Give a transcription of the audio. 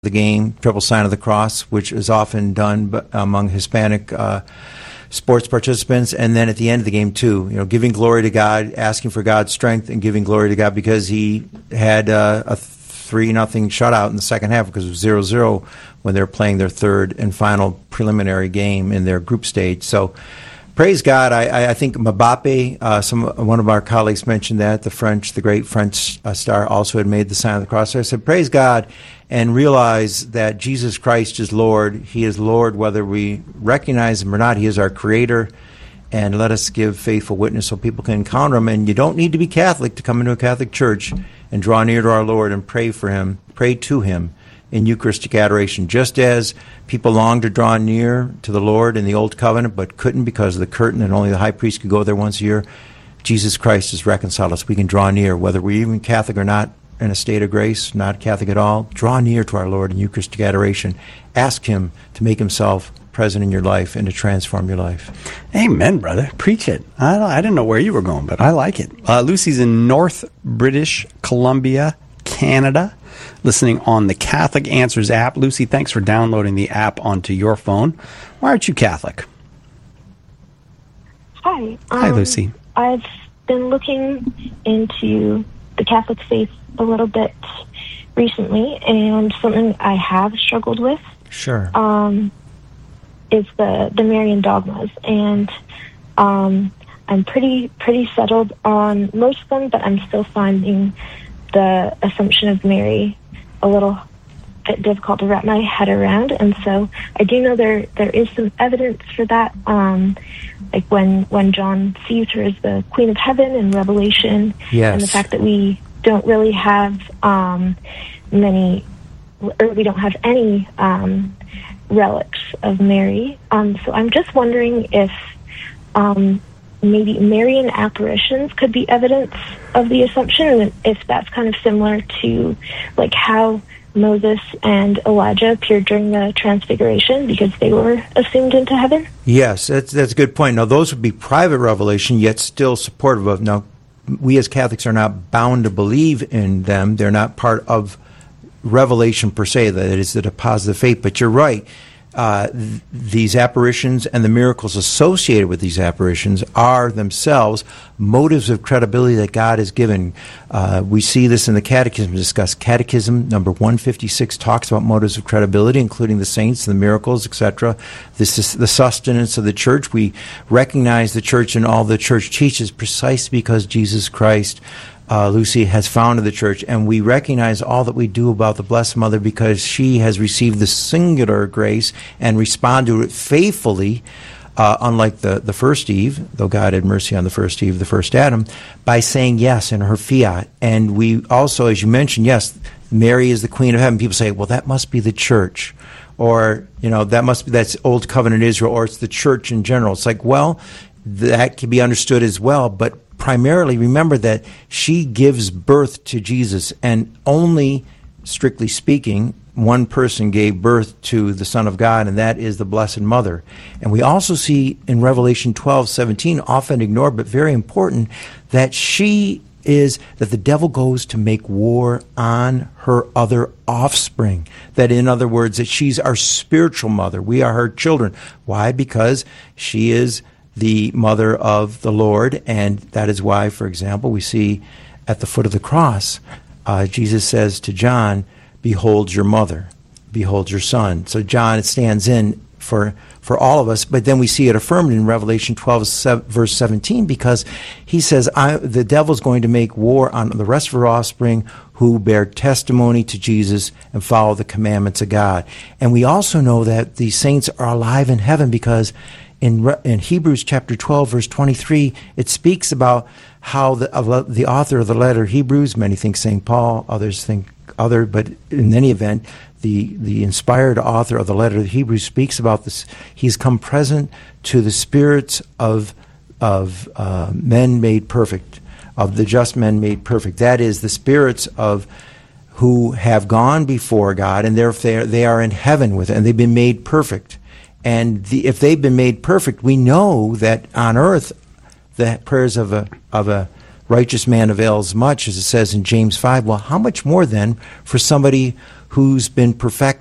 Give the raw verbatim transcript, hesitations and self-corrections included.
the game, triple sign of the cross, which is often done among Hispanic uh, sports participants, and then at the end of the game too, you know, giving glory to God, asking for God's strength, and giving glory to God because he had uh, a three nothing shutout in the second half because it was zero zero when they're playing their third and final preliminary game in their group stage. So praise God. I, I think Mbappe, uh, some one of our colleagues mentioned that, the French, the great French uh, star, also had made the sign of the cross. So I said, praise God, and realize that Jesus Christ is Lord. He is Lord whether we recognize him or not. He is our creator, and let us give faithful witness so people can encounter him. And you don't need to be Catholic to come into a Catholic church and draw near to our Lord and pray for him, pray to him in Eucharistic adoration, just as people longed to draw near to the Lord in the Old Covenant but couldn't because of the curtain and only the high priest could go there once a year. Jesus Christ has reconciled us. We can draw near, whether we're even Catholic or not, in a state of grace, not Catholic at all. Draw near to our Lord in Eucharistic adoration. Ask him to make himself present in your life and to transform your life. Amen, brother. Preach it. I, I didn't know where you were going, but I like it. Uh, Lucy's in North British Columbia, Canada, listening on the Catholic Answers app. Lucy, thanks for downloading the app onto your phone. Why aren't you Catholic? Hi. Um, Hi, Lucy. I've been looking into the Catholic faith a little bit recently, and something I have struggled with Sure. um, is the, the Marian dogmas. And um, I'm pretty pretty settled on most of them, but I'm still finding the Assumption of Mary a little bit difficult to wrap my head around. And so I do know there there is some evidence for that, um, like when, when John sees her as the Queen of Heaven in Revelation, yes. and the fact that we don't really have um, many, or we don't have any um, relics of Mary. Um, so I'm just wondering if um, maybe Marian apparitions could be evidence of the Assumption, and if that's kind of similar to like how Moses and Elijah appeared during the Transfiguration because they were assumed into heaven. Yes, that's that's a good point. Now, those would be private revelation, yet still supportive of. Now, we as Catholics are not bound to believe in them. They're not part of revelation per se. That is the deposit of faith. But you're right. Uh, th- these apparitions and the miracles associated with these apparitions are themselves motives of credibility that God has given. Uh, we see this in the Catechism discussed. Catechism number one fifty-six talks about motives of credibility, including the saints, the miracles, et cetera. This is the sustenance of the church. We recognize the church and all the church teaches precisely because Jesus Christ Uh, Lucy has founded the church, and we recognize all that we do about the Blessed Mother because she has received the singular grace and responded to it faithfully, uh, unlike the, the first Eve, though God had mercy on the first Eve, the first Adam, by saying yes in her fiat. And we also, as you mentioned, yes, Mary is the Queen of Heaven. People say, well, that must be the church. Or, you know, that must be, that's Old Covenant Israel, or it's the church in general. It's like, well, that can be understood as well, but primarily remember that she gives birth to Jesus, and only, strictly speaking, one person gave birth to the Son of God, and that is the Blessed Mother. And we also see in Revelation twelve seventeen, often ignored but very important, that she is, that the devil goes to make war on her other offspring. That, in other words, that she's our spiritual mother. We are her children. Why? Because she is the mother of the Lord, and that is why, for example, we see at the foot of the cross, uh, Jesus says to John, behold your mother, behold your son. So John stands in for for all of us, but then we see it affirmed in Revelation twelve, verse seventeen, because he says, I, the devil's going to make war on the rest of her offspring who bear testimony to Jesus and follow the commandments of God. And we also know that the saints are alive in heaven because In, in Hebrews chapter twelve, verse twenty-three, it speaks about how the, uh, the author of the letter Hebrews, many think Saint Paul, others think other, but in any event, the, the inspired author of the letter of Hebrews speaks about this. He's come present to the spirits of, of uh, men made perfect, of the just men made perfect. That is, the spirits of who have gone before God, and therefore they are in heaven with it, and they've been made perfect. And the, if they've been made perfect, we know that on earth the prayers of a of a righteous man avails much, as it says in James five. Well, how much more then for somebody who's been perfect